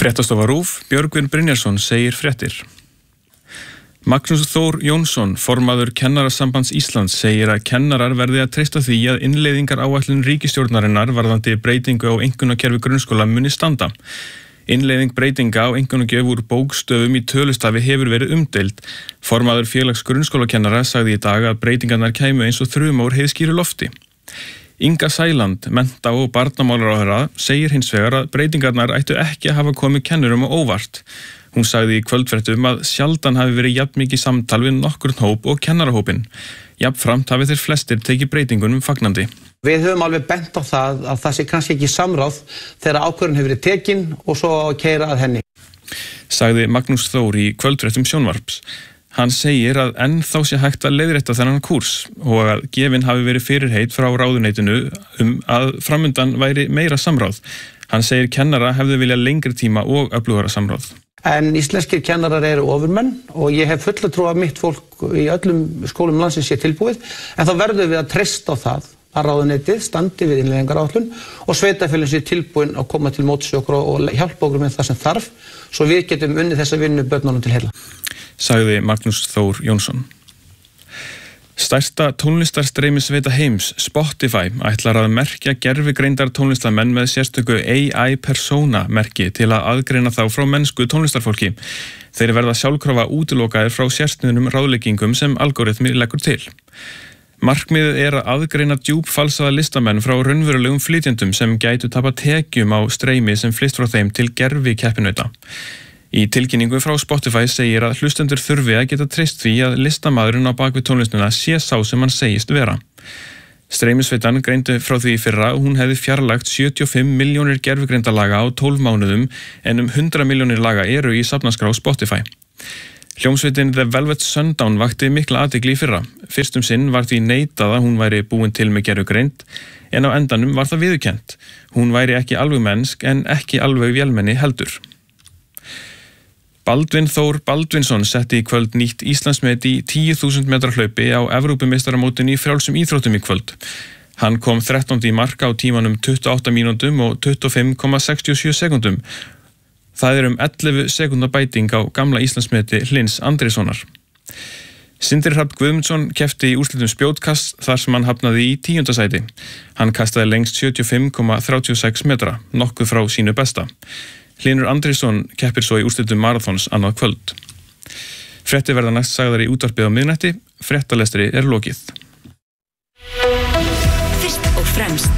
Fréttastofa RÚV, Björgvin Brynjarsson segir fréttir. Magnús Þór Jónsson, formaður Kennarasambands Íslands, segir að kennarar verði að treysta því að innleiðingaráætlun ríkisstjórnarinnar varðandi breytingu á einkunnakerfi grunnskóla muni standa. Innleiðing breytinga á einkunnagjöf úr bókstöfum í tölustafi hefur verið umdeild. Formaður félags grunnskólakennara sagði í dag að breytingarnar kæmu eins og þruma úr heiðskýru lofti. Inga Sæland, mennta- og barnamálaráðherra, segir hins vegar að breytingarnar ættu ekki að hafa komið kennurum á óvart. Hún sagði í kvöldfréttum að sjaldan hafi verið jafn mikið samtal við nokkurn hóp og kennarahópin. Jafnframt hafi þeir flestir tekið breytingunum fagnandi. Við höfum alveg bent á það að það sé kannski ekki samráð þegar ákvörðun hefur verið tekin og svo að keyra að henni. Sagði Magnús Þór í kvöldfréttum Sjónvarps. Hann segir að ennþá sé hægt að leiðrétta þennan kúrs og að gefin hafi verið fyrirheit frá ráðuneytinu að framundan væri meira samráð. Hann segir kennara hefðu viljað lengri tíma og öflugara samráð. En íslenskir kennarar eru ofurmenn og ég hef fulla trú að mitt fólk í öllum skólum landsins sé tilbúið, en þá verðum við að treysta á það að ráðuneytið standi við innleiðingaráætlun og sveitarfélögin sé tilbúin að koma til móts við okkur og hjálpa okkur með það sem þarf, svo við getum unnið þessa vinnu börnunum til heilla. Sagði Magnús Þór Jónsson. Stærsta tónlistarstreymisveita heims, Spotify, ætlar að merkja gervigreindar tónlistarmenn með sérstöku AI persona merki til að aðgreina þá frá mennsku tónlistarfólki. Þeir verða sjálfkrafa útilokaðir frá sérstöðnum ráðleggingum sem algoritmi leggur til. Markmiðið er að aðgreina djúpfalsaða listamenn frá raunverulegum flytjendum sem gætu tapað tekjum á streymi sem flyst frá þeim til gervi keppinauta. Í tilkynningu frá Spotify segir að hlustendur þurfi að geta treyst því að listamaðurinn á bakvið tónlistuna sé sá sem hann segist vera. Streymisveitan greindi frá því í fyrra og hún hefði fjarlægt 75 milljónir gervigreindalaga á 12 mánuðum en 100 milljónir laga eru í safnaskrá Spotify. Hljómsveitin The Velvet Sundown vakti mikla athygli í fyrra. Fyrst sinn var því neitað að hún væri búin til með gervigreind en á endanum var það viðurkennt. Hún væri ekki alveg mennsk en ekki alveg vélmenni heldur. Baldvin Þór Baldvinsson setti í kvöld nýtt Íslandsmet í 10.000 metra hlaupi á Evrópumeistaramótinu í frjálsum íþróttum í kvöld. Hann kom 13. í mark á tímanum 28 mínútum og 25,67 sekúndum. Það er 11 sekúnda bæting á gamla Íslandsmeti Hlyns Andréssonar. Sindri Hrafn Guðmundsson keppti í úrslitum spjótkast þar sem hann hafnaði í 10. sæti. Hann kastaði lengst 75,36 metra, nokkuð frá sínu besta. Hlynur Andrésson keppir svo í úrslitum marathons annað kvöld. Fréttir verða næst sagðar í útvarpið á miðnætti. Fréttalestri er lokið. Fyrst og fremst